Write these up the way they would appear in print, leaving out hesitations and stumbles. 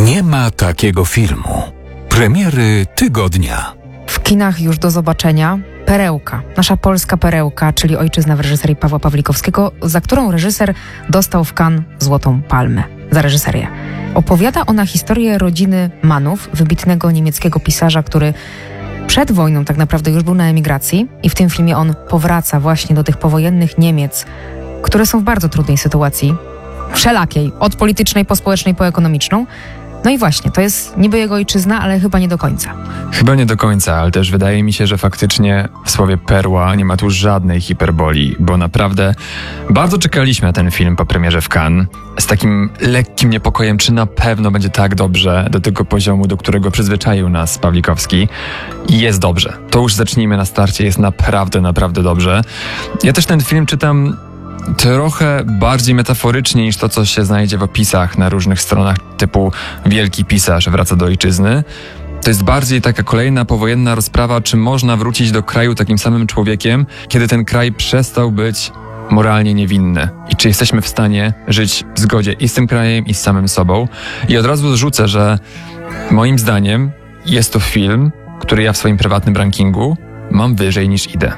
Nie ma takiego filmu. Premiery tygodnia. W kinach już do zobaczenia Perełka, nasza polska Perełka, czyli ojczyzna w reżyserii Pawła Pawlikowskiego, za którą reżyser dostał w Cannes Złotą Palmę za reżyserię. Opowiada ona historię rodziny Manów, wybitnego niemieckiego pisarza, który przed wojną tak naprawdę już był na emigracji i w tym filmie on powraca właśnie do tych powojennych Niemiec, które są w bardzo trudnej sytuacji, wszelakiej, od politycznej, po społecznej, po ekonomiczną. No i właśnie, to jest niby jego ojczyzna, ale chyba nie do końca. Chyba nie do końca, ale też wydaje mi się, że faktycznie w słowie perła nie ma tu żadnej hiperboli, bo naprawdę bardzo czekaliśmy na ten film po premierze w Cannes z takim lekkim niepokojem, czy na pewno będzie tak dobrze do tego poziomu, do którego przyzwyczaił nas Pawlikowski. I jest dobrze. To już zacznijmy na starcie, jest naprawdę, naprawdę dobrze. Ja też ten film czytam trochę bardziej metaforycznie niż to, co się znajdzie w opisach na różnych stronach typu wielki pisarz wraca do ojczyzny. To jest bardziej taka kolejna powojenna rozprawa, czy można wrócić do kraju takim samym człowiekiem, kiedy ten kraj przestał być moralnie niewinny. I czy jesteśmy w stanie żyć w zgodzie i z tym krajem, i z samym sobą. I od razu rzucę, że moim zdaniem jest to film, który ja w swoim prywatnym rankingu mam wyżej niż idę.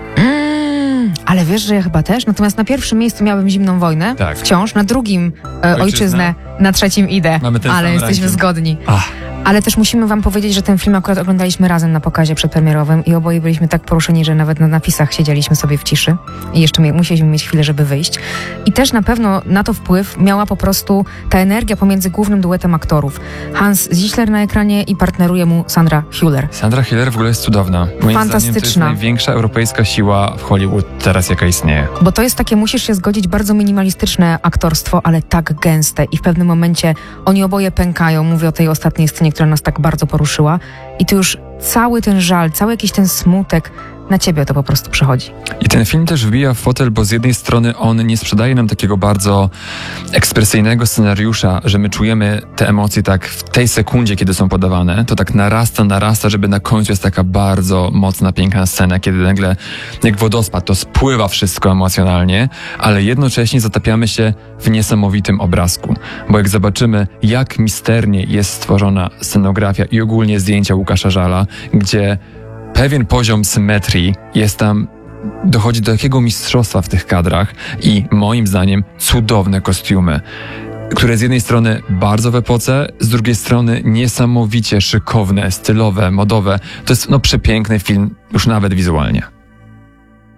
Ale wiesz, że ja chyba też. Natomiast na pierwszym miejscu miałabym Zimną wojnę. Tak. Wciąż. Na drugim Ojczyznę. Na trzecim Idę. Mamy ten ale sam jesteśmy ranking. zgodni. Ale też musimy wam powiedzieć, że ten film akurat oglądaliśmy razem na pokazie przedpremierowym i oboje byliśmy tak poruszeni, że nawet na napisach siedzieliśmy sobie w ciszy i jeszcze musieliśmy mieć chwilę, żeby wyjść. I też na pewno na to wpływ miała po prostu ta energia pomiędzy głównym duetem aktorów. Hans Ziesler na ekranie i partneruje mu Sandra Hüller. Sandra Hüller w ogóle jest cudowna. Moim zdaniem to jest Fantastyczna. największa europejska siła w Hollywood teraz, jaka istnieje. Bo to jest takie, musisz się zgodzić, bardzo minimalistyczne aktorstwo, ale tak gęste i w pewnym momencie oni oboje pękają. Mówię o tej ostatniej scenie, która nas tak bardzo poruszyła i tu już cały ten żal, cały jakiś ten smutek na ciebie to po prostu przychodzi. I ten film też wbija w fotel, bo z jednej strony on nie sprzedaje nam takiego bardzo ekspresyjnego scenariusza, że my czujemy te emocje tak w tej sekundzie, kiedy są podawane. To tak narasta, żeby na końcu jest taka bardzo mocna, piękna scena, kiedy nagle jak wodospad to spływa wszystko emocjonalnie, ale jednocześnie zatapiamy się w niesamowitym obrazku. Bo jak zobaczymy, jak misternie jest stworzona scenografia i ogólnie zdjęcia Łukasza Żala, gdzie pewien poziom symetrii jest tam, dochodzi do jakiego mistrzostwa w tych kadrach i moim zdaniem cudowne kostiumy, które z jednej strony bardzo w epoce, z drugiej strony niesamowicie szykowne, stylowe, modowe. To jest przepiękny film, już nawet wizualnie.